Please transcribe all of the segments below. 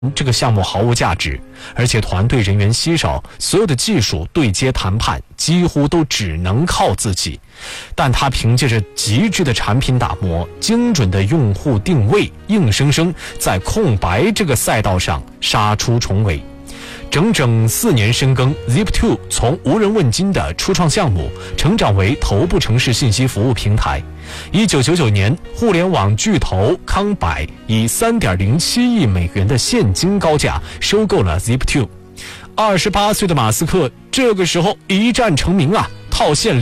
这个项目毫无价值，而且团队人员稀少，所有的技术对接谈判几乎都只能靠自己。但他凭借着极致的产品打磨、精准的用户定位，硬生生在空白这个赛道上杀出重围。整整4年深耕 ，Zip2 从无人问津的初创项目成长为头部城市信息服务平台。1999年，互联网巨头康柏以3.07亿美元的现金高价收购了 Zip2。28岁的马斯克这个时候一战成名啊，套现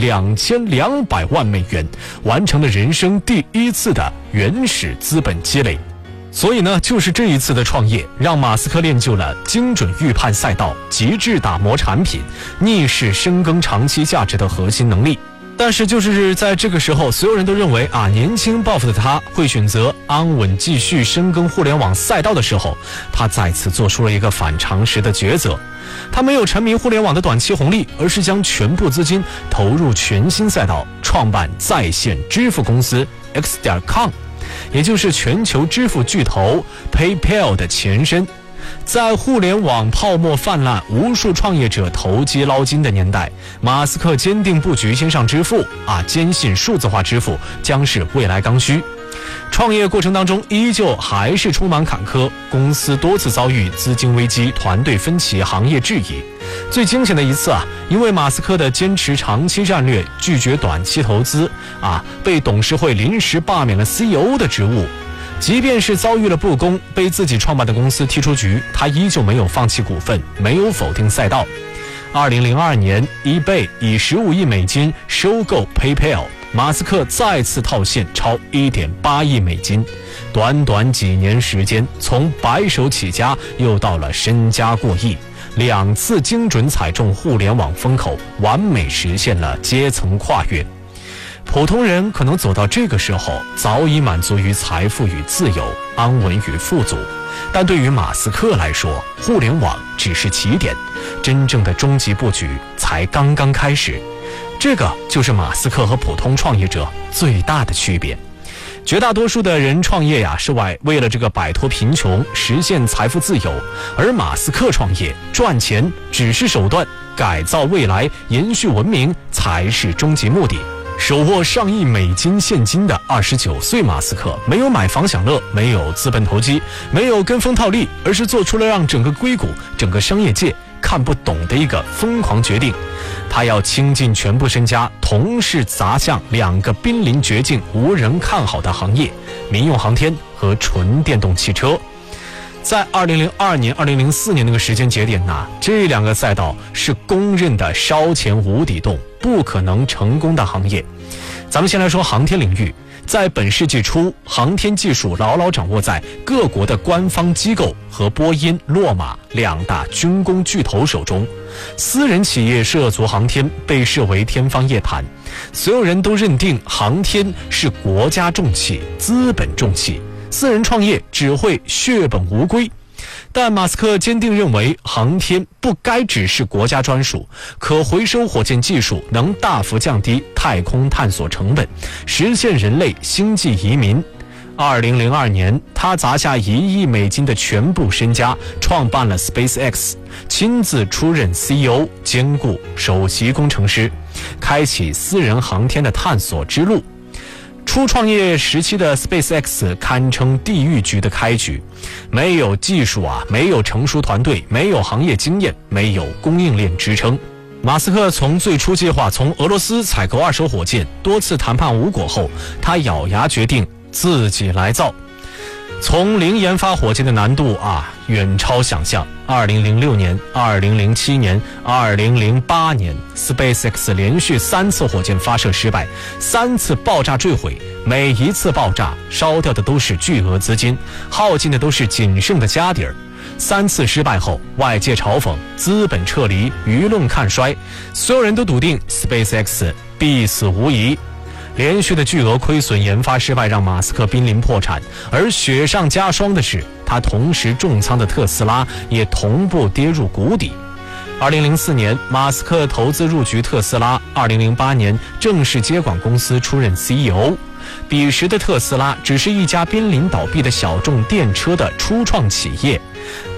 2200万美元，完成了人生第一次的原始资本积累。所以呢，就是这一次的创业，让马斯克练就了精准预判赛道、极致打磨产品、逆势深耕长期价值的核心能力。但是就是在这个时候，所有人都认为年轻抱负的他会选择安稳继续深耕互联网赛道的时候，他再次做出了一个反常识的抉择。他没有沉迷互联网的短期红利，而是将全部资金投入全新赛道，创办在线支付公司 X.com， 也就是全球支付巨头 PayPal 的前身。在互联网泡沫泛滥、无数创业者投机捞金的年代，马斯克坚定布局线上支付坚信数字化支付将是未来刚需。创业过程当中依旧还是充满坎坷，公司多次遭遇资金危机、团队分歧、行业质疑。最惊险的一次因为马斯克的坚持长期战略，拒绝短期投资被董事会临时罢免了 CEO 的职务。即便是遭遇了不公，被自己创办的公司踢出局，他依旧没有放弃股份，没有否定赛道。2002年 eBay 以15亿美金收购 PayPal， 马斯克再次套现超 1.8 亿美金，短短几年时间，从白手起家又到了身家过亿，2次精准踩中互联网风口，完美实现了阶层跨越。普通人可能走到这个时候，早已满足于财富与自由、安稳与富足，但对于马斯克来说，互联网只是起点，真正的终极布局才刚刚开始。这个就是马斯克和普通创业者最大的区别。绝大多数的人创业是为了这个摆脱贫穷，实现财富自由，而马斯克创业赚钱只是手段，改造未来、延续文明才是终极目的。手握上亿美金现金的29岁马斯克，没有买房享乐，没有资本投机，没有跟风套利，而是做出了让整个硅谷、整个商业界看不懂的一个疯狂决定。他要倾尽全部身家，同时砸向2个濒临绝境、无人看好的行业：民用航天和纯电动汽车。在2002年、2004年那个时间节点这2个赛道是公认的烧钱无底洞，不可能成功的行业。咱们先来说航天领域，在本世纪初，航天技术牢牢掌握在各国的官方机构和波音、洛马2大军工巨头手中，私人企业涉足航天被视为天方夜谭，所有人都认定航天是国家重器、资本重器，私人创业只会血本无归。但马斯克坚定认为，航天不该只是国家专属，可回收火箭技术能大幅降低太空探索成本，实现人类星际移民。2002年，他砸下1亿美金的全部身家，创办了 SpaceX， 亲自出任 CEO， 兼顾首席工程师，开启私人航天的探索之路。初创业时期的 SpaceX 堪称地狱局的开局，没有技术没有成熟团队，没有行业经验，没有供应链支撑。马斯克从最初计划从俄罗斯采购2手火箭，多次谈判无果后，他咬牙决定自己来造。从零研发火箭的难度远超想象。2006年、2007年、2008年 ，SpaceX 连续3次火箭发射失败，3次爆炸坠毁，每一次爆炸烧掉的都是巨额资金，耗尽的都是仅剩的家底儿。3次失败后，外界嘲讽，资本撤离，舆论看衰，所有人都笃定 SpaceX 必死无疑。连续的巨额亏损、研发失败让马斯克濒临破产，而雪上加霜的是，他同时重仓的特斯拉也同步跌入谷底。2004年，马斯克投资入局特斯拉，2008年正式接管公司，出任 CEO。彼时的特斯拉只是一家濒临倒闭的小众电车的初创企业，